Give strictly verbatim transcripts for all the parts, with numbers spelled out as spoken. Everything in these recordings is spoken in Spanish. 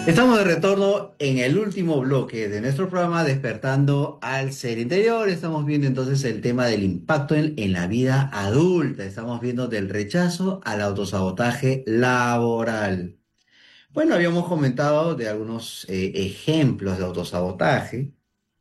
Estamos de retorno en el último bloque de nuestro programa Despertando al Ser Interior. Estamos viendo entonces el tema del impacto en, en la vida adulta. Estamos viendo del rechazo al autosabotaje laboral. Bueno, habíamos comentado de algunos eh, ejemplos de autosabotaje.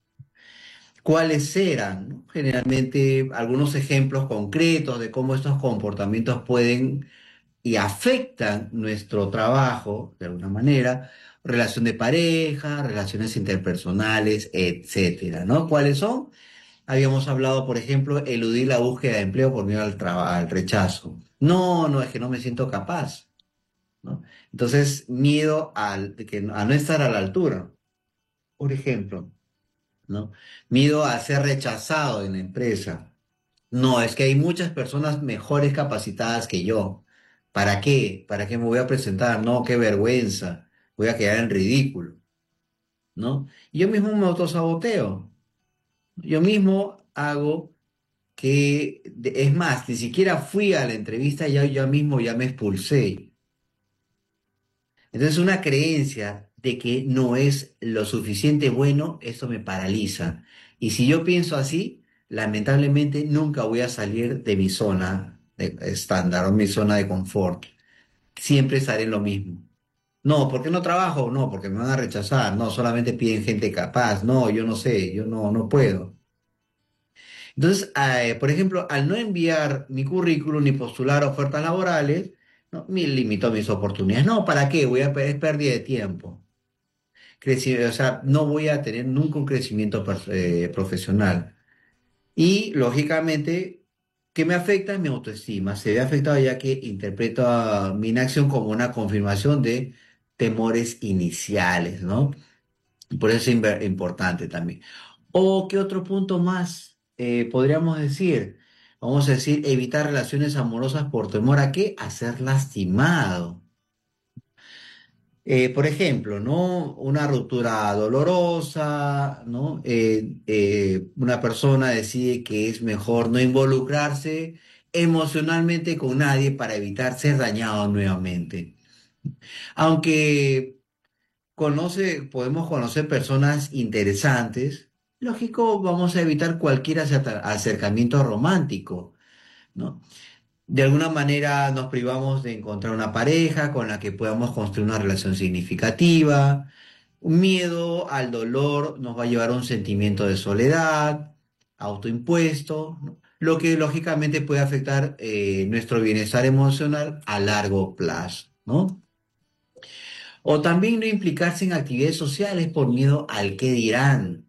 ¿Cuáles eran, no? Generalmente algunos ejemplos concretos de cómo estos comportamientos pueden y afectan nuestro trabajo de alguna manera, relación de pareja, relaciones interpersonales, etcétera, ¿no? ¿Cuáles son? Habíamos hablado, por ejemplo, eludir la búsqueda de empleo por miedo al, traba- al rechazo. No, no, es que no me siento capaz, ¿no? Entonces, miedo al, de que, a no estar a la altura, por ejemplo, ¿no? Miedo a ser rechazado en la empresa. No, es que hay muchas personas mejores capacitadas que yo. ¿Para qué? ¿Para qué me voy a presentar? No, qué vergüenza. Voy a quedar en ridículo, ¿no? Yo mismo me autosaboteo. Yo mismo hago que, de- es más, ni siquiera fui a la entrevista, ya yo mismo ya me expulsé. Entonces, una creencia de que no es lo suficiente bueno, eso me paraliza. Y si yo pienso así, lamentablemente nunca voy a salir de mi zona de estándar o mi zona de confort. Siempre estaré en lo mismo. No, ¿por qué no trabajo? No, porque me van a rechazar. No, solamente piden gente capaz. No, yo no sé, yo no, no puedo. Entonces, eh, por ejemplo, al no enviar mi currículum ni postular ofertas laborales, no, me limito mis oportunidades. No, ¿para qué? Voy a, es pérdida de tiempo. Creci- o sea, no voy a tener nunca un crecimiento pers- eh, profesional. Y lógicamente, ¿qué me afecta? Mi autoestima. Se ve afectado ya que interpreto a mi inacción como una confirmación de temores iniciales, ¿no? Por eso es inver- importante también. ¿O qué otro punto más eh, podríamos decir? Vamos a decir, evitar relaciones amorosas por temor a qué? A ser lastimado. Eh, por ejemplo, ¿no? Una ruptura dolorosa, ¿no? Eh, eh, una persona decide que es mejor no involucrarse emocionalmente con nadie para evitar ser dañado nuevamente. Aunque conoce, podemos conocer personas interesantes, lógico, vamos a evitar cualquier acerta- acercamiento romántico, ¿no? De alguna manera nos privamos de encontrar una pareja con la que podamos construir una relación significativa. Un miedo al dolor nos va a llevar a un sentimiento de soledad, autoimpuesto, ¿no? Lo que lógicamente puede afectar eh, nuestro bienestar emocional a largo plazo, ¿no? O también no implicarse en actividades sociales por miedo al qué dirán.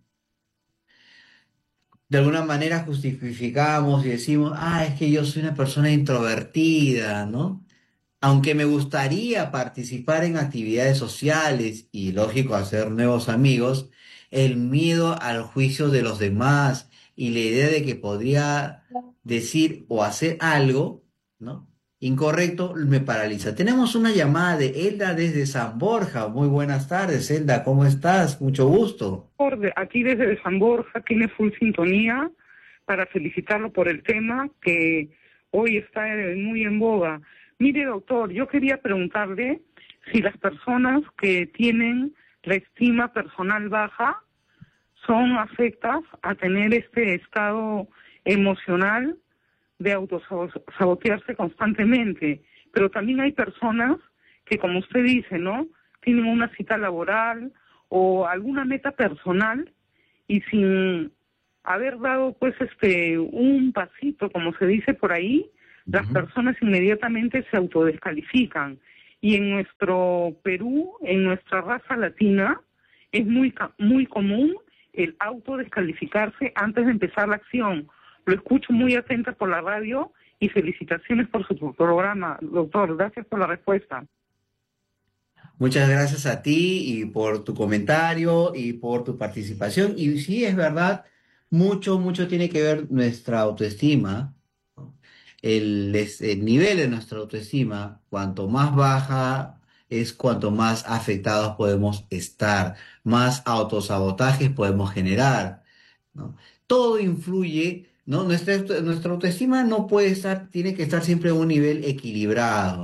De alguna manera justificamos y decimos, ah, es que yo soy una persona introvertida, ¿no? Aunque me gustaría participar en actividades sociales y, lógico, hacer nuevos amigos, el miedo al juicio de los demás y la idea de que podría decir o hacer algo, ¿no? Incorrecto, me paraliza. Tenemos una llamada de Elda desde San Borja. Muy buenas tardes, Elda, ¿cómo estás? Mucho gusto. Por de- Aquí desde San Borja tiene full sintonía para felicitarlo por el tema que hoy está eh, muy en boga. Mire, doctor, yo quería preguntarle si las personas que tienen la estima personal baja son afectas a tener este estado emocional de autosabotearse constantemente. Pero también hay personas que, como usted dice, ¿no? Tienen una cita laboral o alguna meta personal y sin haber dado, pues, este, un pasito, como se dice por ahí, las Ujú. personas inmediatamente se autodescalifican. Y en nuestro Perú, en nuestra raza latina, es muy, ca- muy común el autodescalificarse antes de empezar la acción. Lo escucho muy atenta por la radio y felicitaciones por su programa, doctor. Gracias por la respuesta. Muchas gracias a ti y por tu comentario y por tu participación. Y sí, es verdad, mucho, mucho tiene que ver nuestra autoestima, ¿no? El, es- el nivel de nuestra autoestima, cuanto más baja es cuanto más afectados podemos estar, más autosabotajes podemos generar, ¿no? Todo influye, ¿no? Nuestra, nuestra autoestima no puede estar, tiene que estar siempre a un nivel equilibrado.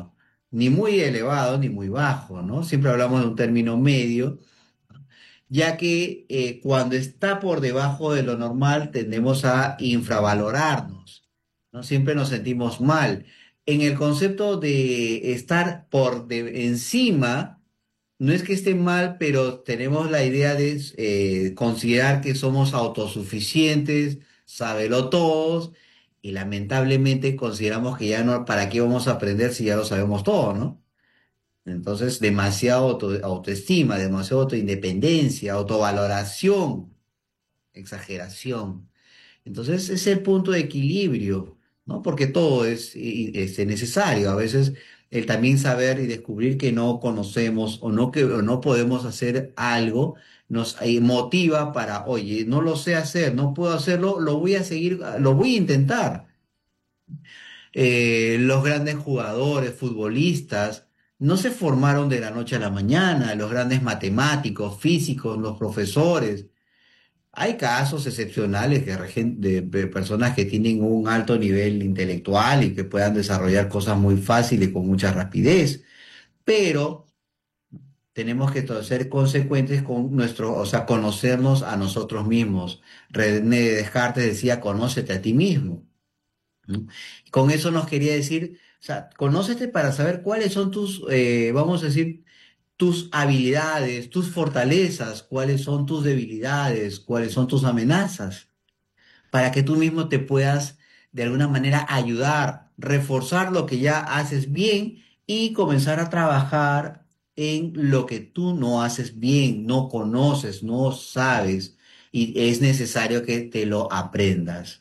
ni muy elevado ni muy bajo, ¿no? Siempre hablamos de un término medio, ya que eh, cuando está por debajo de lo normal tendemos a infravalorarnos, ¿no? Siempre nos sentimos mal. En el concepto de estar por de- encima, no es que esté mal, pero tenemos la idea de eh, considerar que somos autosuficientes, sabelo todos, y lamentablemente consideramos que ya no, ¿para qué vamos a aprender si ya lo sabemos todo, ¿no? Entonces, demasiado auto- autoestima, demasiado autoindependencia, autovaloración, exageración. Entonces, es el punto de equilibrio, ¿no? Porque todo es, y- este, necesario. A veces el también saber y descubrir que no conocemos o no, que, o no podemos hacer algo nos eh, motiva para, oye, no lo sé hacer, no puedo hacerlo, lo voy a seguir, lo voy a intentar. Eh, los grandes jugadores, futbolistas, no se formaron de la noche a la mañana, los grandes matemáticos, físicos, los profesores. Hay casos excepcionales que regen- de, de personas que tienen un alto nivel intelectual y que puedan desarrollar cosas muy fáciles con mucha rapidez, pero tenemos que to- ser consecuentes con nuestro, o sea, conocernos a nosotros mismos. René Descartes decía, conócete a ti mismo. ¿No? Con eso nos quería decir, o sea, conócete para saber cuáles son tus, eh, vamos a decir, tus habilidades, tus fortalezas, cuáles son tus debilidades, cuáles son tus amenazas, para que tú mismo te puedas de alguna manera ayudar, reforzar lo que ya haces bien y comenzar a trabajar en lo que tú no haces bien, no conoces, no sabes y es necesario que te lo aprendas.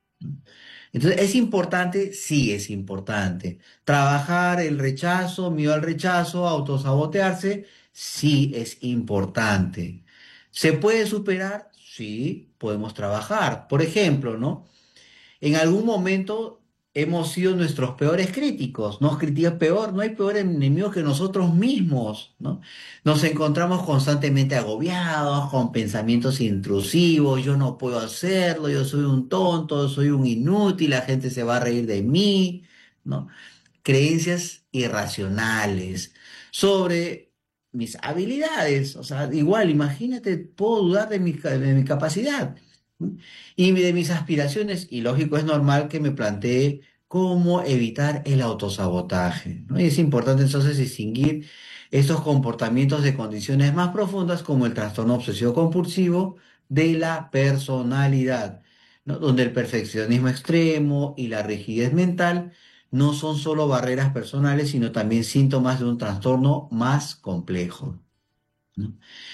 Entonces, ¿es importante? Sí, es importante. Trabajar el rechazo, miedo al rechazo, autosabotearse, sí es importante. ¿Se puede superar? Sí, podemos trabajar. Por ejemplo, ¿no? En algún momento hemos sido nuestros peores críticos, nos critican peor, no hay peor enemigo que nosotros mismos, ¿no? Nos encontramos constantemente agobiados, con pensamientos intrusivos, yo no puedo hacerlo, yo soy un tonto, soy un inútil, la gente se va a reír de mí, ¿no? Creencias irracionales sobre mis habilidades. O sea, igual, imagínate, puedo dudar de mi, ca- de mi capacidad, ¿no? Y de mis aspiraciones. Y lógico, es normal que me plantee cómo evitar el autosabotaje, ¿no? Y es importante entonces distinguir estos comportamientos de condiciones más profundas como el trastorno obsesivo compulsivo de la personalidad, ¿no? Donde el perfeccionismo extremo y la rigidez mental no son solo barreras personales, sino también síntomas de un trastorno más complejo, ¿no?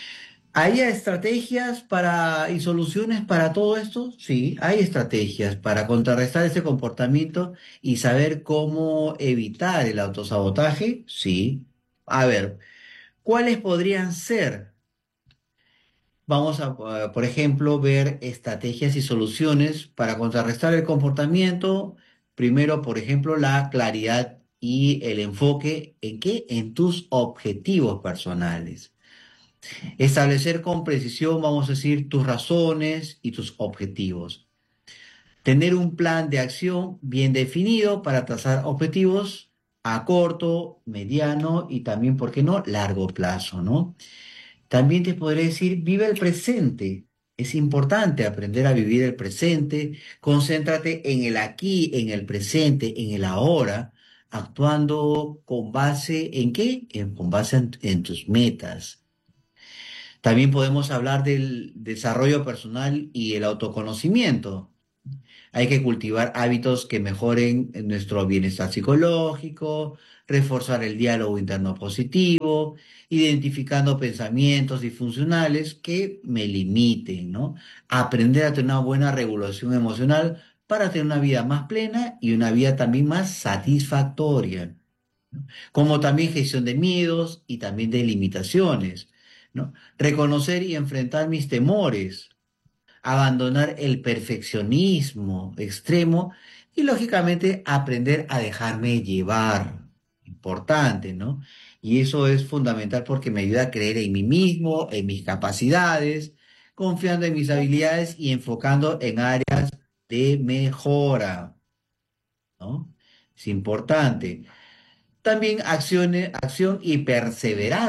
¿Hay estrategias para y soluciones para todo esto? Sí, hay estrategias para contrarrestar este comportamiento y saber cómo evitar el autosabotaje. Sí. A ver, ¿cuáles podrían ser? Vamos a, eh, por ejemplo, ver estrategias y soluciones para contrarrestar el comportamiento. Primero, por ejemplo, la claridad y el enfoque en qué, en tus objetivos personales. Establecer con precisión, vamos a decir, tus razones y tus objetivos. Tener un plan de acción bien definido para trazar objetivos a corto, mediano y también, ¿por qué no?, largo plazo, ¿no? También te podré decir, vive el presente. Es importante aprender a vivir el presente. Concéntrate en el aquí, en el presente, en el ahora, actuando con base en qué? En- con base en, en tus metas. También podemos hablar del desarrollo personal y el autoconocimiento. Hay que cultivar hábitos que mejoren nuestro bienestar psicológico, reforzar el diálogo interno positivo, identificando pensamientos disfuncionales que me limiten, ¿no? Aprender a tener una buena regulación emocional para tener una vida más plena y una vida también más satisfactoria, como también gestión de miedos y también de limitaciones, ¿no? Reconocer y enfrentar mis temores, abandonar el perfeccionismo extremo y lógicamente aprender a dejarme llevar. Importante, ¿no? Y eso es fundamental porque me ayuda a creer en mí mismo, en mis capacidades, confiando en mis habilidades y enfocando en áreas de mejora, ¿no? Es importante. también acciones, acción y perseverancia.